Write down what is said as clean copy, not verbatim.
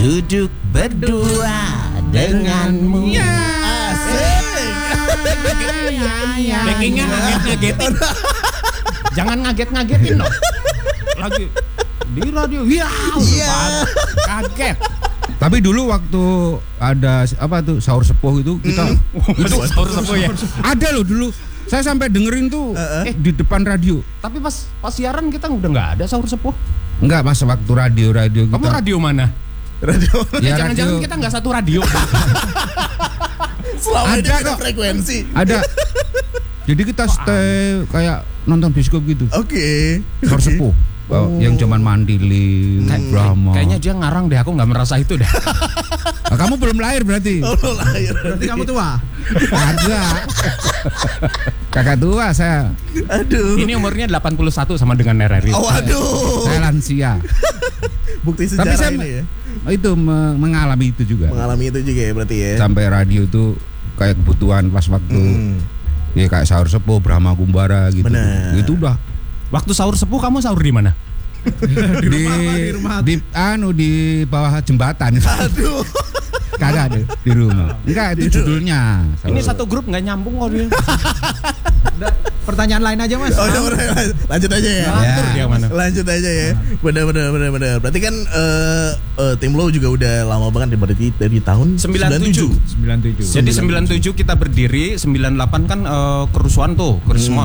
duduk berdua denganmu. Asik. Backingnya ngaget-ngagetin. Jangan ngaget-ngagetin dong. Lagi di radio. Kaget. Tapi dulu waktu ada apa tuh sahur sepuh itu kita Sahur sepuh ya. ada loh dulu. Saya sampai dengerin tuh di depan radio. Tapi pas siaran kita udah nggak ada sahur sepuh. Enggak, pas waktu radio kita. Kamu radio mana? Radio. Ya, Jangan-jangan radio. kita nggak satu radio. Selama ini Ada beda kok. frekuensi. Ada. Jadi kita stay kayak nonton bioskop gitu. Oke. Sahur sepuh. Yang zaman Mandili, Brahma. Kayaknya dia ngarang deh, aku nggak merasa itu deh. Nah, kamu belum lahir berarti. Oh, lo lahir. Berarti kamu tua. Ada. Kakak tua saya. Aduh. Ini umurnya 81 sama dengan RRI. Oh, aduh. Saya lansia. Bukti Tapi sejarah saya ini ya. itu mengalami itu juga. Mengalami itu juga ya berarti ya. Sampai radio tuh kayak kebutuhan pas waktu ya kayak sahur sepuh, Brahma Kumbara gitu. Bener. Itu udah Waktu sahur sepuh kamu sahur di mana? di bawah jembatan. Aduh. Kagak ada di rumah. Enggak, itu judulnya. Ini satu grup nggak nyambung kok dia. Pertanyaan lain aja Mas. Oh, udah, lanjut aja ya. Ngatur dia mana? Lanjut aja ya. Benar. Berarti kan tim lo juga udah lama banget berarti dari tahun 97. 97. Jadi 97 kita berdiri, 98 kan kerusuhan tuh, semua